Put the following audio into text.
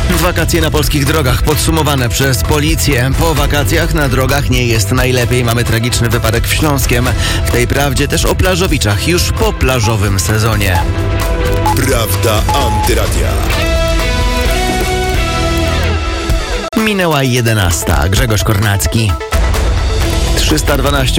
Wakacje na polskich drogach podsumowane przez policję. Po wakacjach na drogach nie jest najlepiej. Mamy tragiczny wypadek w Śląskiem. W tej prawdzie też o plażowiczach już po plażowym sezonie. Prawda Antyradia. Minęła 11. Grzegorz Kornacki. 312